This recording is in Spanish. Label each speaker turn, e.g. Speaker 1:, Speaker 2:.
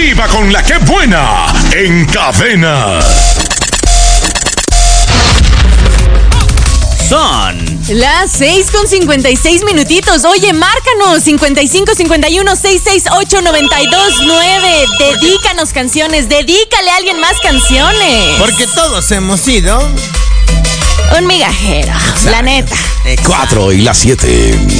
Speaker 1: Viva con la que buena en Cadena.
Speaker 2: Son
Speaker 3: las 6:56 minutitos. Oye, márcanos 55 51 668 929. Dedícanos canciones, dedícale a alguien más canciones.
Speaker 2: porque todos hemos sido
Speaker 3: Un migajero, la neta.
Speaker 1: 4 y las 7.